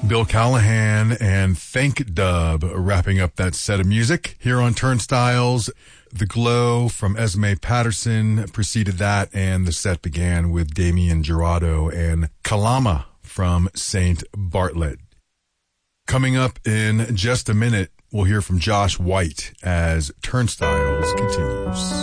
Bill Callahan and Thank Dub wrapping up that set of music here on Turnstiles. The Glow from Esme Patterson preceded that, and the set began with Damien Jurado and Kalama from St. Bartlett. Coming up in just a minute, we'll hear from Josh White as Turnstiles continues.